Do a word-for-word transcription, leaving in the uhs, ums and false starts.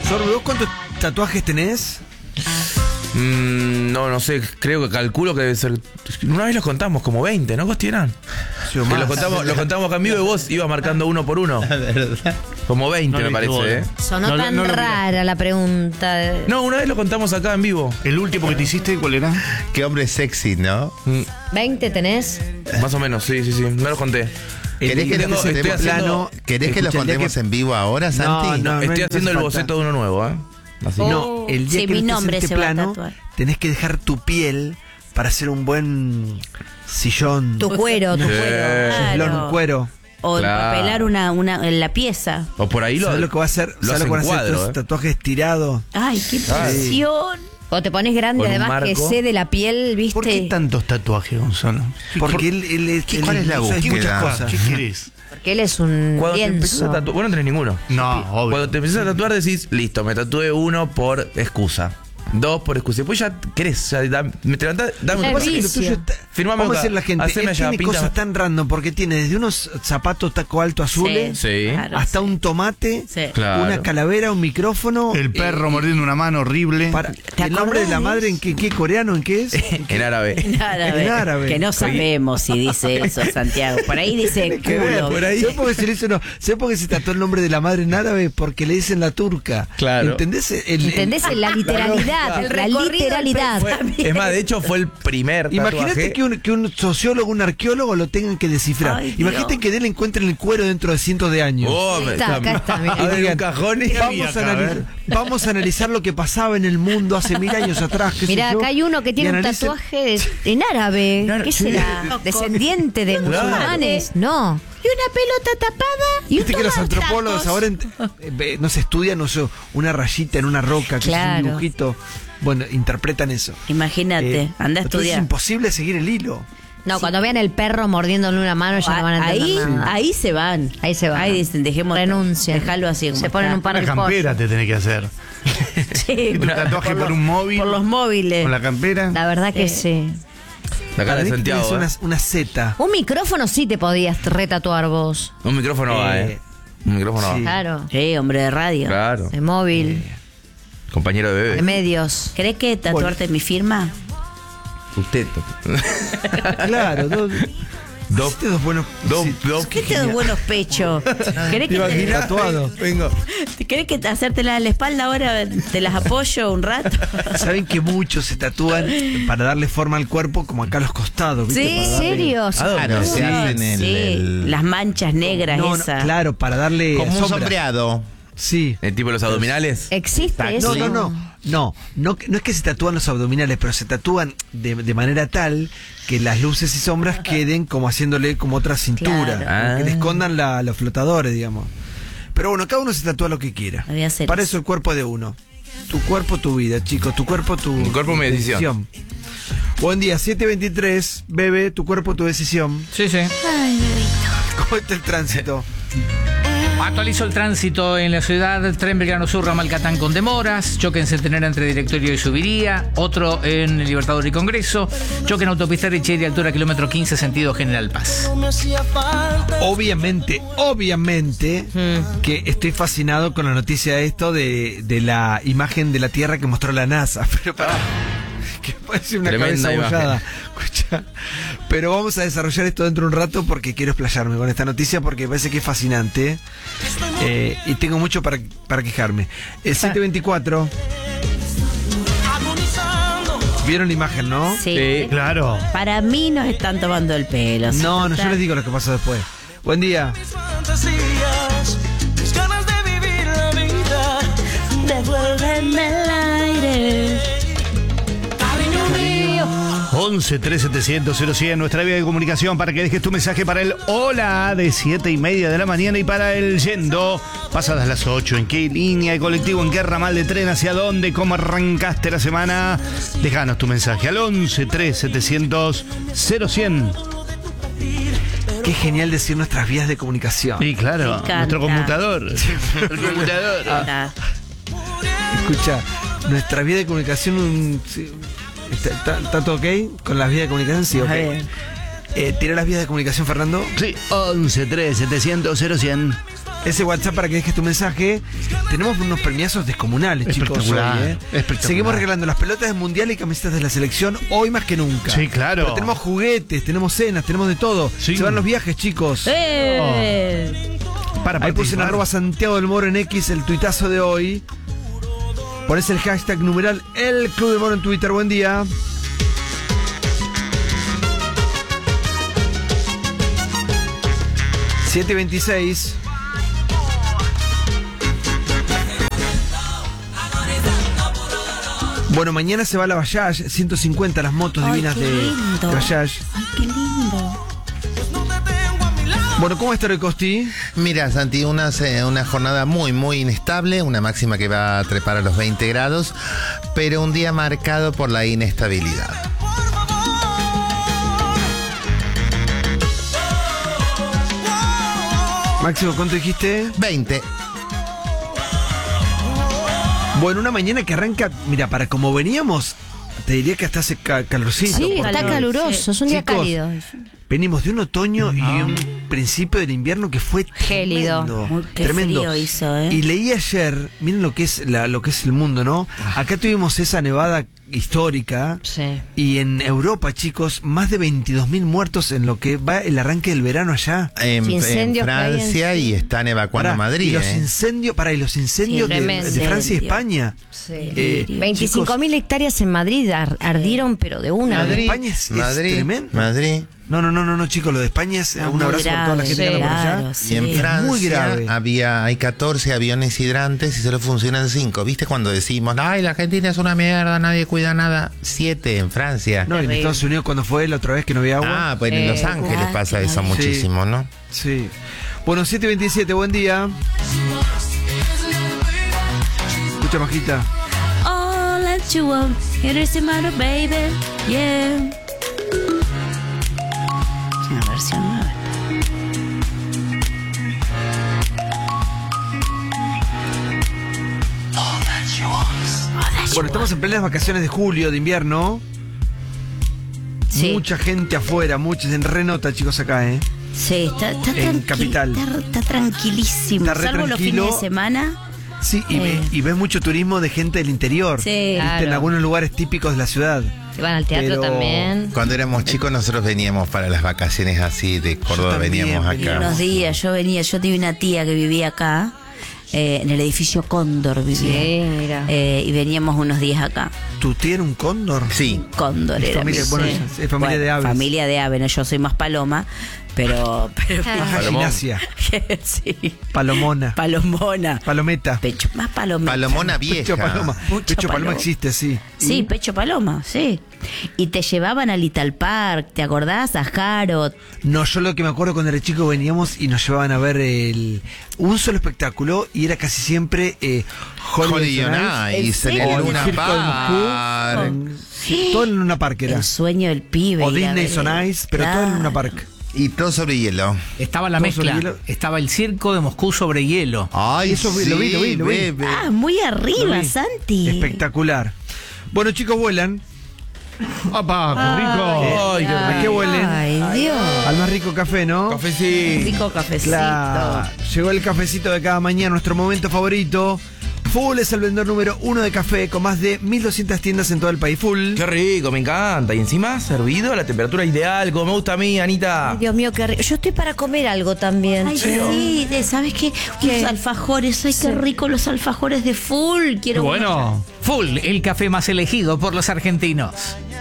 Sorbe, ¿vos cuántos tatuajes tenés? Mm, no, no sé, creo que calculo que debe ser. Una vez los contamos, como veinte, ¿no, Costirán? Sí, o Que más. lo contamos, lo contamos acá en vivo y vos ibas marcando uno por uno. Como veinte, No me le parece, ¿eh? Sonó No lo- tan no lo rara la pregunta. de- No, una vez lo contamos acá en vivo. ¿El último que te hiciste cuál era? Qué hombre sexy, ¿no? Mm, ¿veinte tenés? más o menos, sí, sí, sí. No los conté. ¿Querés que, tengo- los estoy contemos, haciendo- ¿querés que los Escucha, el día contemos que- en vivo ahora, Santi? No, no. Estoy no haciendo el hace boceto falta. de uno nuevo, ¿eh? Así. Oh. No, el día Sí, que mi no estés nombre en este se va a plano, tatuar. tenés que dejar tu piel para hacer un buen sillón. Tu cuero, tu Sí. cuero. Flor, Claro. un cuero. O Claro. empapelar una, una, en la pieza. O por ahí lo. ¿Sabes lo que va a hacer? lo ¿Sabes lo que van a hacen hacer cuadro, estos eh. tatuajes tirados? Ay, qué presión. O te pones grande, Con un además que marco. cede la piel, ¿viste? ¿Por qué tantos tatuajes, Gonzalo? Porque él, él, él, ¿Qué- él cuál es la hizo búsqueda? muchas cosas. ¿Qué querés? Porque él es un Cuando te empezás lienzo. a tatuar. Vos no tenés ninguno. No, obvio. Cuando te empezás a tatuar decís, listo, me tatué uno por excusa. Dos por excusa. Después ya querés, ya da- me te levantás, dame Ya un pasa que lo paso. tuyo está- Firmame Vamos a acá. decir la gente, Haceme él allá, tiene pinta. cosas tan random porque tiene desde unos zapatos taco alto azules Sí. Claro, hasta sí. un tomate, Sí. Claro. una calavera, un micrófono. El perro mordiendo una mano horrible. Para, ¿El nombre de la madre en qué, qué coreano, en qué es? En árabe. En árabe. En árabe. Que no sabemos si dice eso, Santiago. Por ahí dice Que ver, culo. por ahí. ¿Sabes por qué se le hizo no? ¿Sabes por qué se trató el nombre de la madre en árabe? Porque le dicen la turca. Claro. ¿Entendés? El- el- ¿Entendés? La literalidad, El la recorrido del literalidad. Fue- es más, de hecho fue el primer tatuaje. Imagínate que un, que un sociólogo, un arqueólogo lo tengan que descifrar. Ay, Imagínate Dios. que de él encuentren el cuero dentro de cientos de años. Oh, Ahí me- está, acá está, mira. Abren un Digan, cajón y Vamos a, acá, a anali- ver. vamos a analizar lo que pasaba en el mundo hace mil años atrás. qué sé Mirá, yo, acá hay uno que y tiene un analicen- tatuaje de- en árabe. Claro, ¿Qué sí. será? ¿Descendiente de musulmanes? No. Y una pelota tapada. Y un Viste que los tomate. antropólogos ahora ent- eh, ve- no se estudian, no sé, una rayita en una roca, que es Claro. un dibujito. Bueno, interpretan eso. Imagínate, Eh, anda a entonces estudiar. Es imposible seguir el hilo. No, cuando vean el perro mordiéndole una mano ya no van a entender ahí, nada. ahí se van. Ahí se van. Ahí dicen, dejemos. Renuncian. Dejarlo así. Como Se ponen está. un par Una de campera pollos. te tenés que hacer. Sí, Y tu tatuaje por, los- un móvil. Por los móviles. Con la campera. La verdad que Sí. sí. La cara Para de mí que Santiago. tenés ¿eh? una, una Z. Un micrófono sí te podías retatuar vos. Un micrófono va, Eh, ¿eh? Un micrófono sí. va. Claro. Sí, hombre de radio. Claro. De móvil, Compañero de de bebé. medios. ¿Querés que tatuarte mi firma? Usted. Claro, dos, Dos. hiciste dos buenos. Dos, sí, dos. ¿Qué te doy buenos pechos? ¿Querés que, te, tatuado. Vengo. ¿Querés que te hacértela en la espalda ahora? ¿Te las apoyo un rato? Saben que muchos se tatúan para darle forma al cuerpo, como acá a los costados. ¿viste? Sí, Para ¿En darle- serio? Claro, se hacen el, Sí, el- las manchas negras No, no, esas. claro, para darle como un sombra. sombreado. Sí. El tipo de los abdominales. ¿Existe eso? No, no, no, no, no, no es que se tatúan los abdominales, pero se tatúan de, de manera tal que las luces y sombras queden como haciéndole como otra cintura, Claro. que le Ah. escondan la- los flotadores, digamos. Pero bueno, cada uno se tatúa lo que quiera. Voy a hacer Para eso. eso el cuerpo de uno. Tu cuerpo, tu vida, chicos. Tu cuerpo, tu Mi cuerpo, mi decisión. Buen día, siete veintitrés, bebé, tu cuerpo, tu decisión. Sí, sí. ¿Cómo está el tránsito? Actualizo el tránsito en la ciudad. Tren Belgrano Sur, ramal Catán con demoras. Choque en Centenario entre Directorio y Subiría. Otro en Libertador y Congreso. Choque en autopista Richeri, altura kilómetro quince, sentido General Paz. Obviamente, obviamente que estoy fascinado con la noticia de esto de, de la imagen de la Tierra que mostró la NASA. Pero para. Que parece una Tremenda cabeza imagen. abollada. Escucha. Pero vamos a desarrollar esto dentro de un rato porque quiero explayarme con esta noticia porque me parece que es fascinante. Eh, y tengo mucho para, para quejarme. El siete veinticuatro. ¿Vieron la imagen, no? Sí. Sí. Claro. Para mí nos están tomando el pelo. No, no, yo Total. les digo lo que pasó después. Buen día. Mis ganas de vivir la vida. Devuélveme el aire. Cariño mío. once tres setecientos cero cien, nuestra vía de comunicación para que dejes tu mensaje para el hola de siete y media de la mañana y para el yendo pasadas las ocho. ¿En qué línea de colectivo, en qué ramal de tren, hacia dónde, cómo arrancaste la semana? Déjanos tu mensaje al once tres setecientos cero cien. Qué genial decir nuestras vías de comunicación. Y claro, Me encanta. nuestro computador. El computador. Está. Escucha, nuestra vía de comunicación. un- sí, ¿Está, está- está todo ok? ¿Con las vías de comunicación? Sí, ok. A ver. Eh, ¿Tira las vías de comunicación, Fernando? Sí, once tres setecientos cero cien. ese WhatsApp para que dejes tu mensaje. Tenemos unos premiazos descomunales, chicos. Espectacular, Hoy, ¿eh? espectacular. Seguimos regalando las pelotas del mundial y camisetas de la selección hoy más que nunca. Sí, claro. Pero tenemos juguetes, tenemos cenas, tenemos de todo. Sí. Se van los viajes, chicos. ¡Eh! Para Ahí puse en participar. arroba Santiago del Moro en X el tuitazo de hoy. Pones el hashtag numeral El Club del Moro en Twitter. Buen día. siete veintiséis. Bueno, mañana se va la Bayash, ciento cincuenta las motos Ay, divinas qué de, lindo. de Bayash. Ay, qué lindo. Bueno, ¿cómo está el Costi? Mira, Santi, una, se- una jornada muy, muy inestable, una máxima que va a trepar a los veinte grados, pero un día marcado por la inestabilidad. Máximo, ¿cuánto dijiste? veinte. Bueno, una mañana que arranca, mira, para como veníamos, te diría que hasta hace ca- calorcito. Sí, porque está caluroso, es un día Chicos, cálido. venimos de un otoño y un principio del invierno que fue Gélido. tremendo. Muy- qué tremendo. frío hizo, ¿eh? Y leí ayer, miren lo que es la, lo que es el mundo, ¿no? Acá tuvimos esa nevada histórica. Sí. Y en Europa, chicos, más de veintidós mil muertos en lo que va el arranque del verano allá. En, en Incendios que hay en- Francia y están evacuando Pará, Madrid. Y los ¿eh? incendios, para y los incendios Sí, de, tremendo. de Francia y Incendio. España. Sí. Eh, veinticinco mil hectáreas en Madrid ar- ardieron, pero de una. Lo de Madrid, España es, es Madrid, tremendo. Madrid. No, no, no, no, no, chicos, lo de España es No, un muy abrazo para toda la gente que grave, anda por allá. claro, Y sí. en Es Francia muy grave. había, hay catorce aviones hidrantes y solo funcionan cinco. ¿Viste cuando decimos, ay, la Argentina es una mierda, nadie cuida nada? Siete en Francia. No, en Terrible. Estados Unidos cuando fue la otra vez que no había agua. Ah, pues en Eh, Los Ángeles ah, pasa qué eso maravilla. muchísimo, ¿no? Sí. Bueno, siete veintisiete, buen día. Escucha, Majita. All that you want, it is the matter, baby. Yeah. Es una versión nueva. Bueno, estamos en plenas vacaciones de julio, de invierno. Sí. Mucha gente afuera, muchos en renota, chicos, acá, ¿eh? Sí, está, está, En tranqui- Capital. está, está tranquilísimo. Está re Salvo los tranquilo. fines de semana. Sí, y, ve- Eh. y ves mucho turismo de gente del interior. Sí. ¿Viste? Claro. En algunos lugares típicos de la ciudad. Se van al teatro Pero- también. Cuando éramos chicos nosotros veníamos para las vacaciones así de Córdoba, también veníamos venía. acá. Unos días yo venía, yo tenía una tía que vivía acá, eh, en el edificio Cóndor vivía. Sí, mira. Eh, y veníamos unos días acá. ¿Tu tía era un cóndor? Sí. Cóndor Es era familia- mi- bueno, sí. es- es familia de aves. Familia de aves, no, yo soy más paloma, pero... pero Gimnasia. sí. Palomona. Palomona. Palometa. Pecho, más palomita. Palomona vieja. Pecho paloma. Mucha Pecho paloma paloma. existe, sí. Sí, pecho paloma, sí. Y te llevaban a Little Park, ¿te acordás? A Harrod. No, yo lo que me acuerdo cuando era chico veníamos y nos llevaban a ver el un solo espectáculo y era casi siempre eh, Holly Hollywood on Nights. Ice, ¿En en el serio? Luna Circo de Moscú. Park. En- sí, todo en Luna Park era. El sueño del pibe. O ir a Disney ver- on Ice, pero todo en Luna Claro. Park. Y todo sobre hielo. Estaba la ¿Todo sobre mezcla. hielo? Estaba el circo de Moscú sobre hielo. Ay, Eso vi- lo vi, lo vi, lo vi. bebé. Ah, muy Lo arriba, vi. Santi. Espectacular. Bueno, chicos, vuelan. ¡Opa, qué rico! Ay, qué ¿A qué huelen? Ay, Dios. Al más rico café, ¿no? Cafecito. Rico cafecito. Claro. Llegó el cafecito de cada mañana, nuestro momento favorito. Full es el vendedor número uno de café con más de mil doscientas tiendas en todo el país. Full. Qué rico, me encanta. Y encima servido a la temperatura ideal, como me gusta a mí, Anita. Ay, Dios mío, qué rico. Yo estoy para comer algo también. Ay, sí, de- ¿sabes qué? ¿Qué? Unos alfajores, ay, qué rico los alfajores de full. Quiero uno Bueno, Full, el café más elegido por los argentinos.